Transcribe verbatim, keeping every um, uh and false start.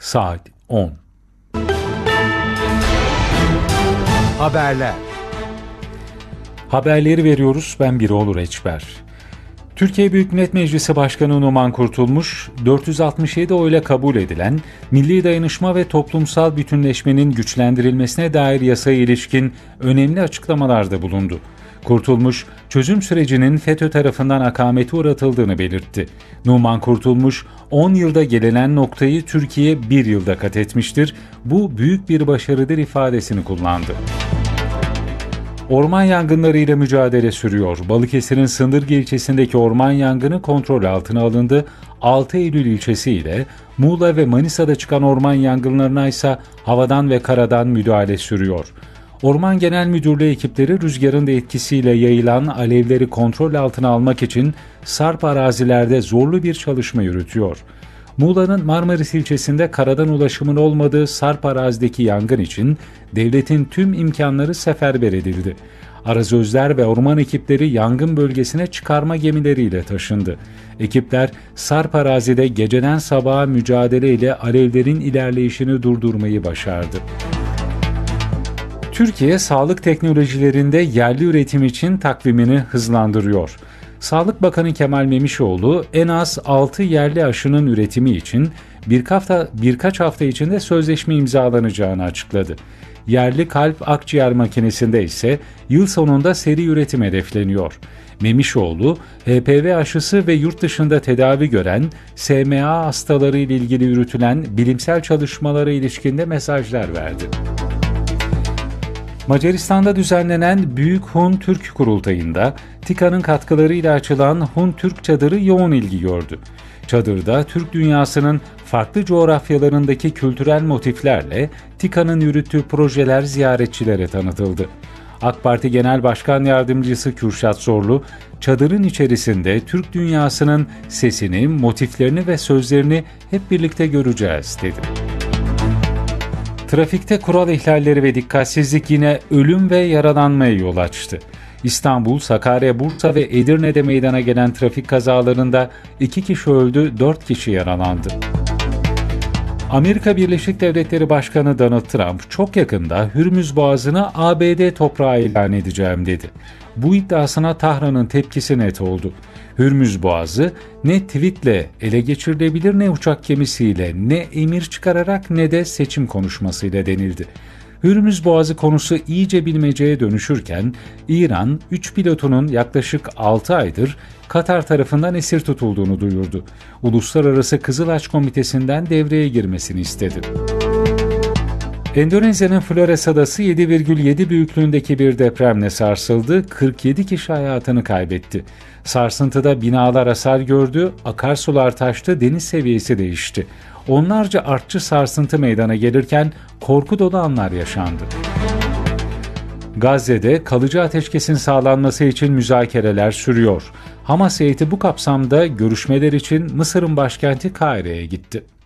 Saat on. Haberler. Haberleri veriyoruz. Ben Birol Reçber. Türkiye Büyük Millet Meclisi Başkanı Numan Kurtulmuş, dört yüz altmış yedi oyla kabul edilen milli dayanışma ve toplumsal bütünleşmenin güçlendirilmesine dair yasaya ilişkin önemli açıklamalarda bulundu. Kurtulmuş, çözüm sürecinin FETÖ tarafından akamete uğratıldığını belirtti. Numan Kurtulmuş, on yılda gelinen noktayı Türkiye bir yılda kat etmiştir, bu büyük bir başarıdır ifadesini kullandı. Orman yangınlarıyla mücadele sürüyor. Balıkesir'in Sındırgı ilçesindeki orman yangını kontrol altına alındı. altı Eylül ilçesi ile Muğla ve Manisa'da çıkan orman yangınlarına ise havadan ve karadan müdahale sürüyor. Orman Genel Müdürlüğü ekipleri rüzgarın da etkisiyle yayılan alevleri kontrol altına almak için sarp arazilerde zorlu bir çalışma yürütüyor. Muğla'nın Marmaris ilçesinde karadan ulaşımın olmadığı sarp arazideki yangın için devletin tüm imkanları seferber edildi. Arazözler ve orman ekipleri yangın bölgesine çıkarma gemileriyle taşındı. Ekipler sarp arazide geceden sabaha mücadeleyle alevlerin ilerleyişini durdurmayı başardı. Türkiye, sağlık teknolojilerinde yerli üretim için takvimini hızlandırıyor. Sağlık Bakanı Kemal Memişoğlu en az altı yerli aşının üretimi için birkaç hafta, birkaç hafta içinde sözleşme imzalanacağını açıkladı. Yerli kalp akciğer makinesinde ise yıl sonunda seri üretim hedefleniyor. Memişoğlu, H P V aşısı ve yurt dışında tedavi gören S M A hastaları ile ilgili yürütülen bilimsel çalışmalara ilişkinde mesajlar verdi. Macaristan'da düzenlenen Büyük Hun Türk Kurultayı'nda TİKA'nın katkılarıyla açılan Hun Türk Çadırı yoğun ilgi gördü. Çadırda Türk dünyasının farklı coğrafyalarındaki kültürel motiflerle TİKA'nın yürüttüğü projeler ziyaretçilere tanıtıldı. AK Parti Genel Başkan Yardımcısı Kürşat Zorlu, çadırın içerisinde Türk dünyasının sesini, motiflerini ve sözlerini hep birlikte göreceğiz dedi. Trafikte kural ihlalleri ve dikkatsizlik yine ölüm ve yaralanmaya yol açtı. İstanbul, Sakarya, Bursa ve Edirne'de meydana gelen trafik kazalarında iki kişi öldü, dört kişi yaralandı. Amerika Birleşik Devletleri Başkanı Donald Trump çok yakında Hürmüz Boğazı'nı A B D toprağı ilan edeceğim dedi. Bu iddiasına Tahran'ın tepkisi net oldu. Hürmüz Boğazı ne tweetle ele geçirilebilir, ne uçak gemisiyle, ne emir çıkararak, ne de seçim konuşmasıyla denildi. Hürmüz Boğazı konusu iyice bilmeceye dönüşürken İran, üç pilotunun yaklaşık altı aydır Katar tarafından esir tutulduğunu duyurdu. Uluslararası Kızılaç Komitesi'nden devreye girmesini istedi. Endonezya'nın Flores Adası yedi virgül yedi büyüklüğündeki bir depremle sarsıldı, kırk yedi kişi hayatını kaybetti. Sarsıntıda binalar hasar gördü, akarsular taştı, deniz seviyesi değişti. Onlarca artçı sarsıntı meydana gelirken korku dolu anlar yaşandı. Gazze'de kalıcı ateşkesin sağlanması için müzakereler sürüyor. Hamas heyeti bu kapsamda görüşmeler için Mısır'ın başkenti Kahire'ye gitti.